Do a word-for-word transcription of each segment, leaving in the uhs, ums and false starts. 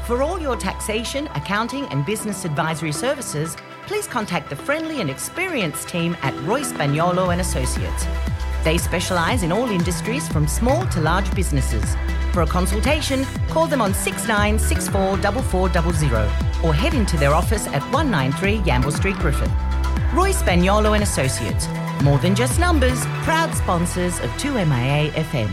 For all your taxation, accounting and business advisory services, please contact the friendly and experienced team at Roy Spagnolo and Associates. They specialise in all industries from small to large businesses. For a consultation, call them on six nine six four four four zero zero or head into their office at one ninety-three Yamble Street, Griffith. Roy Spagnolo and Associates. More than just numbers, proud sponsors of two M A A F M.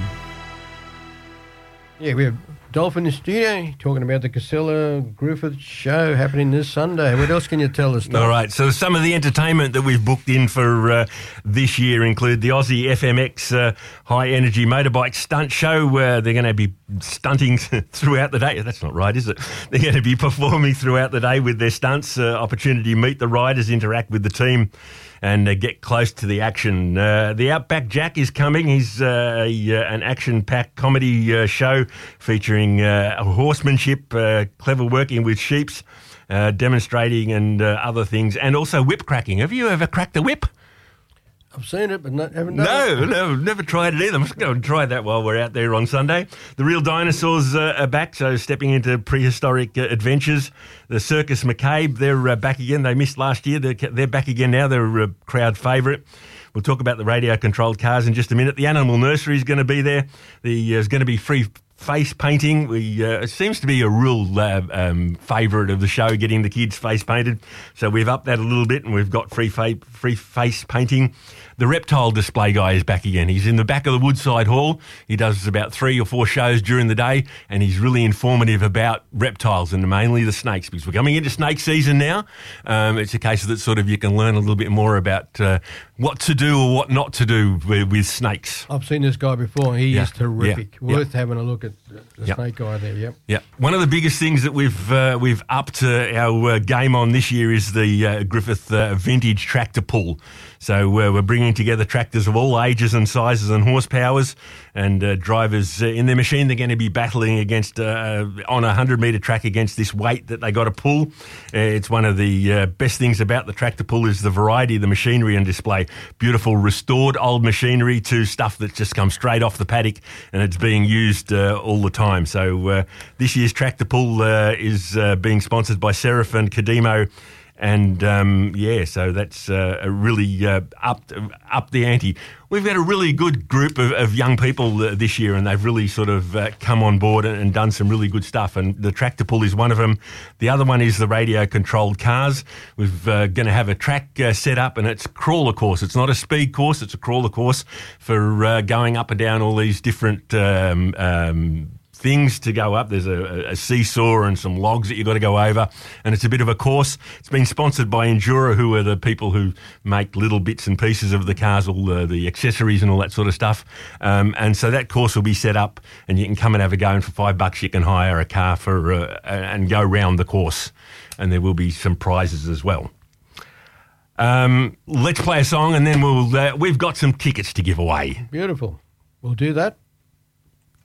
Yeah, we have Dolphin in the studio talking about the Casella Griffith show happening this Sunday. What else can you tell us, Dolphin? All right, so some of the entertainment that we've booked in for uh, this year include the Aussie F M X uh, High Energy Motorbike Stunt Show. Uh, they're going to be stunting throughout the day. That's not right, is it? They're going to be performing throughout the day with their stunts. Uh, opportunity to meet the riders, interact with the team, and uh, get close to the action. Uh, the Outback Jack is coming. He's uh, a, uh, an action-packed comedy uh, show featuring uh, horsemanship, uh, clever working with sheeps, uh, demonstrating and uh, other things, and also whip cracking. Have you ever cracked a whip? I've seen it, but not, haven't done No, it. no, never tried it either. I'm just going to try that while we're out there on Sunday. The Real Dinosaurs uh, are back, so stepping into prehistoric uh, adventures. The Circus McCabe, they're uh, back again. They missed last year. They're, they're back again now. They're a crowd favourite. We'll talk about the radio-controlled cars in just a minute. The Animal Nursery is going to be there. The, uh, there's going to be free face painting. We uh, it seems to be a real uh, um, favourite of the show, getting the kids face painted. So we've upped that a little bit, and we've got free fa- free face painting. The reptile display guy is back again. He's in the back of the Woodside Hall. He does about three or four shows during the day, and he's really informative about reptiles and mainly the snakes, because we're coming into snake season now. Um, it's a case that sort of you can learn a little bit more about uh, what to do or what not to do with, with snakes. I've seen this guy before. He Yeah. is terrific. Yeah. Worth having a look at the Yeah. snake guy there, yep. Yeah, one of the biggest things that we've uh, we've upped uh, our uh, game on this year is the uh, Griffith uh, Vintage Tractor Pull. So uh, we're bringing together tractors of all ages and sizes and horsepowers, and uh, drivers uh, in their machine. They're going to be battling against uh, on a one hundred metre track against this weight that they got to pull. Uh, it's one of the uh, best things about the Tractor Pull is the variety of the machinery on display. Beautiful restored old machinery to stuff that just comes straight off the paddock, and it's being used uh, all the time. So uh, this year's Tractor Pull uh, is uh, being sponsored by Serif and Cademo. And, um, yeah, so that's uh, a really uh, up, up the ante. We've got a really good group of, of young people uh, this year, and they've really sort of uh, come on board and, and done some really good stuff. And the Tractor Pull is one of them. The other one is the radio-controlled cars. We're uh, going to have a track uh, set up, and it's a crawler course. It's not a speed course, it's a crawler course for uh, going up and down all these different um, um things to go up. There's a, a seesaw and some logs that you've got to go over, and it's a bit of a course. It's been sponsored by Enduro, who are the people who make little bits and pieces of the cars, all the, the accessories and all that sort of stuff. Um, and so that course will be set up, and you can come and have a go, and for five bucks you can hire a car for uh, and go round the course, and there will be some prizes as well. Um, let's play a song, and then we'll uh, we've got some tickets to give away. Beautiful. We'll do that